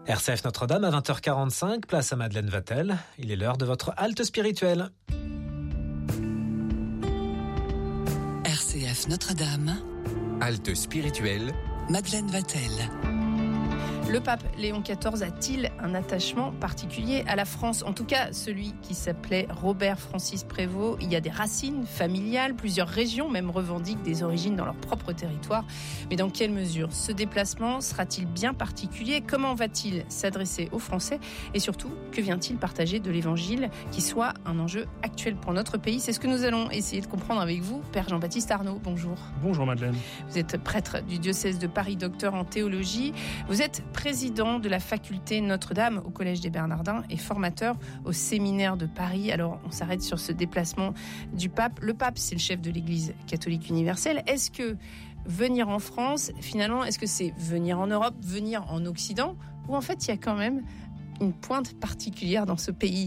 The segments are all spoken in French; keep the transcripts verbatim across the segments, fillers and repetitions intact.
R C F Notre-Dame à vingt heures quarante-cinq, place à Madeleine Vatel. Il est l'heure de votre halte spirituelle. R C F Notre-Dame, halte spirituelle, Madeleine Vatel. Le pape Léon quatorze a-t-il un attachement particulier à la France ? En tout cas, celui qui s'appelait Robert Francis Prévost. Il y a des racines familiales, plusieurs régions même revendiquent des origines dans leur propre territoire. Mais dans quelle mesure ce déplacement sera-t-il bien particulier ? Comment va-t-il s'adresser aux Français ? Et surtout, que vient-il partager de l'Évangile qui soit un enjeu actuel pour notre pays ? C'est ce que nous allons essayer de comprendre avec vous. Père Jean-Baptiste Arnaud, bonjour. Bonjour Madeleine. Vous êtes prêtre du diocèse de Paris, docteur en théologie. Vous êtes président de la faculté Notre-Dame au Collège des Bernardins et formateur au séminaire de Paris. Alors, on s'arrête sur ce déplacement du pape. Le pape, c'est le chef de l'Église catholique universelle. Est-ce que venir en France, finalement, est-ce que c'est venir en Europe, venir en Occident, ou en fait, il y a quand même une pointe particulière dans ce pays-là ?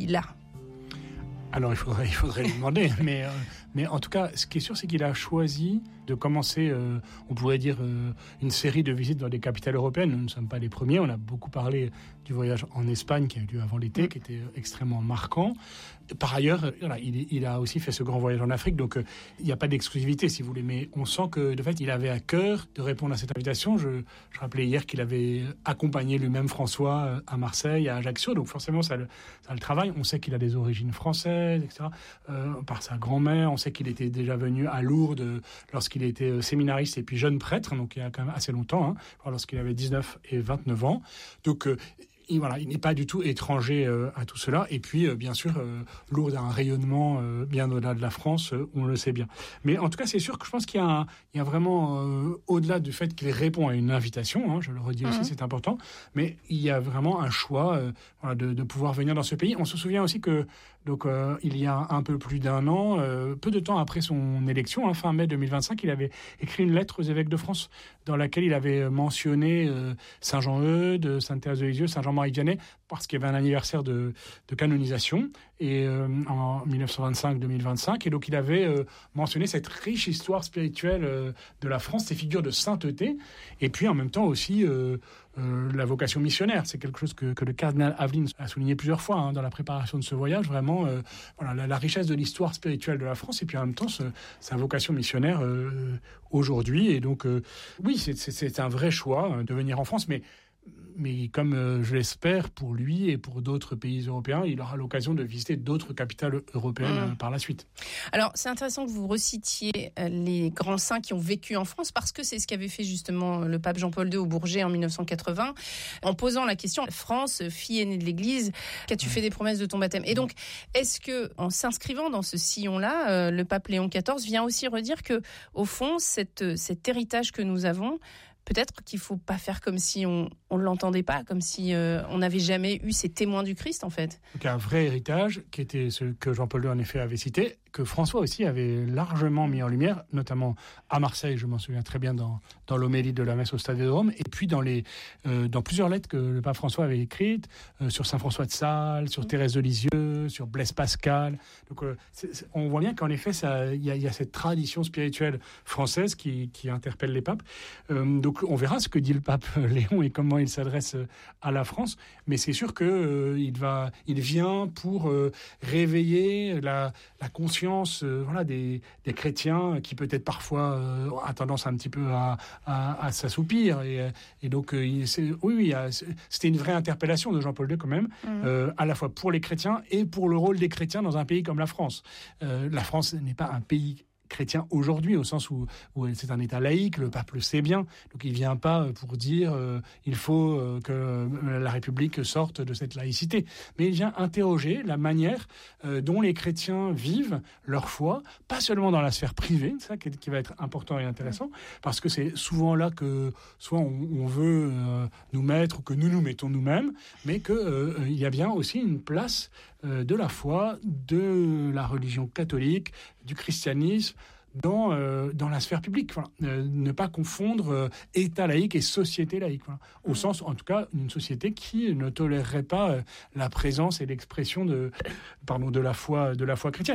Alors, il faudrait, il faudrait lui demander, mais, euh, mais en tout cas, ce qui est sûr, c'est qu'il a choisi de commencer, euh, on pourrait dire, euh, une série de visites dans des capitales européennes. Nous ne sommes pas les premiers. On a beaucoup parlé du voyage en Espagne qui a eu lieu avant l'été, qui était extrêmement marquant. Par ailleurs, voilà, il, il a aussi fait ce grand voyage en Afrique, donc euh, il n'y a pas d'exclusivité, si vous voulez, mais on sent que, de fait, il avait à cœur de répondre à cette invitation. Je, je rappelais hier qu'il avait accompagné lui-même François à Marseille, à Ajaccio, donc forcément, ça le, ça le travaille. On sait qu'il a des origines françaises, et cetera, euh, par sa grand-mère. On sait qu'il était déjà venu à Lourdes lorsqu'il était séminariste et puis jeune prêtre, donc il y a quand même assez longtemps, hein, lorsqu'il avait dix-neuf et vingt-neuf ans. Donc, euh, Et voilà, il n'est pas du tout étranger euh, à tout cela. Et puis, euh, bien sûr, euh, Lourdes a un rayonnement euh, bien au-delà de la France, euh, on le sait bien. Mais en tout cas, c'est sûr que je pense qu'il y a, un, il y a vraiment, euh, au-delà du fait qu'il répond à une invitation, hein, je le redis aussi, mmh. c'est important, mais il y a vraiment un choix euh, voilà, de, de pouvoir venir dans ce pays. On se souvient aussi que, donc, euh, il y a un peu plus d'un an, euh, peu de temps après son élection, hein, fin mai deux mille vingt-cinq, il avait écrit une lettre aux évêques de France dans laquelle il avait mentionné euh, Saint-Jean-Eudes, Sainte-Thérèse de Lisieux, Saint-Jean Marie Vianney, parce qu'il y avait un anniversaire de, de canonisation et euh, en dix-neuf cent vingt-cinq deux mille vingt-cinq, et donc il avait euh, mentionné cette riche histoire spirituelle euh, de la France, ces figures de sainteté, et puis en même temps aussi euh, euh, la vocation missionnaire. C'est quelque chose que, que le cardinal Aveline a souligné plusieurs fois hein, dans la préparation de ce voyage, vraiment euh, voilà, la, la richesse de l'histoire spirituelle de la France, et puis en même temps ce, sa vocation missionnaire euh, aujourd'hui. Et donc euh, oui, c'est, c'est, c'est un vrai choix hein, de venir en France, mais Mais comme euh, je l'espère pour lui et pour d'autres pays européens, il aura l'occasion de visiter d'autres capitales européennes mmh. euh, par la suite. Alors, c'est intéressant que vous recitiez euh, les grands saints qui ont vécu en France, parce que c'est ce qu'avait fait justement le pape Jean-Paul deux au Bourget en dix-neuf cent quatre-vingts, en posant la question « France, fille aînée de l'Église, qu'as-tu mmh. fait des promesses de ton baptême ?» Et donc, est-ce que, en s'inscrivant dans ce sillon-là, euh, le pape Léon quatorze vient aussi redire que, au fond, cette, cet héritage que nous avons, peut-être qu'il faut pas faire comme si on on l'entendait pas, comme si euh, on n'avait jamais eu ces témoins du Christ en fait. Donc un vrai héritage qui était ce que Jean-Paul deux en effet avait cité, que François aussi avait largement mis en lumière, notamment à Marseille, je m'en souviens très bien dans dans l'homélie de la messe au Stade de Rome, et puis dans les euh, dans plusieurs lettres que le pape François avait écrites euh, sur Saint François de Sales, sur mmh. Thérèse de Lisieux, sur Blaise Pascal. Donc euh, c'est, c'est, on voit bien qu'en effet ça il y a il y a cette tradition spirituelle française qui qui interpelle les papes. Euh, donc on verra ce que dit le pape Léon et comment il s'adresse à la France, mais c'est sûr que euh, il va, il vient pour euh, réveiller la, la conscience, euh, voilà, des, des chrétiens qui peut-être parfois euh, a tendance un petit peu à, à, à s'assoupir, et, et donc euh, il, c'est, oui, oui, c'était une vraie interpellation de Jean-Paul deux quand même, mmh. euh, à la fois pour les chrétiens et pour le rôle des chrétiens dans un pays comme la France. Euh, la France n'est pas un pays chrétien aujourd'hui, au sens où, où c'est un État laïque, le pape le sait bien, donc il vient pas pour dire euh, il faut euh, que la République sorte de cette laïcité, mais il vient interroger la manière euh, dont les chrétiens vivent leur foi, pas seulement dans la sphère privée, c'est ça qui, qui va être important et intéressant, parce que c'est souvent là que soit on, on veut euh, nous mettre, ou que nous nous mettons nous-mêmes, mais que euh, il y a bien aussi une place euh, de la foi, de la religion catholique, du christianisme, dans euh, dans la sphère publique. Voilà. Euh, ne pas confondre euh, État laïque et société laïque. Voilà. Au mmh. sens, en tout cas, d'une société qui ne tolérerait pas euh, la présence et l'expression de, pardon, de la foi, de la foi chrétienne.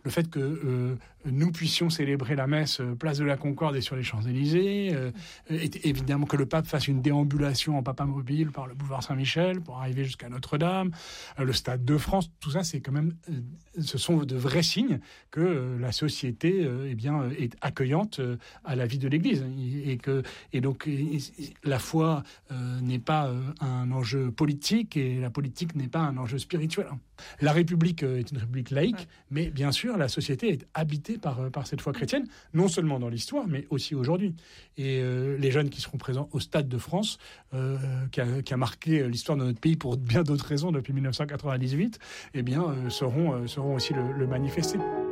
le fait que euh, nous puissions célébrer la messe euh, place de la Concorde et sur les Champs-Élysées, euh, et, évidemment que le pape fasse une déambulation en papamobile par le boulevard Saint-Michel pour arriver jusqu'à Notre-Dame, euh, le Stade de France, tout ça, c'est quand même, euh, ce sont de vrais signes que euh, la société euh, eh bien, est accueillante euh, à la vie de l'Église, et, et que et donc et, et, la foi euh, n'est pas euh, un enjeu politique et la politique n'est pas un enjeu spirituel. La République euh, est une république laïque, ouais. mais bien sûr, la société est habitée par, euh, par cette foi chrétienne, non seulement dans l'histoire, mais aussi aujourd'hui. Et euh, les jeunes qui seront présents au Stade de France, euh, qui, a, qui a marqué l'histoire de notre pays pour bien d'autres raisons depuis mille neuf cent quatre-vingt-dix-huit, eh bien, euh, sauront, euh, sauront aussi le, le manifester.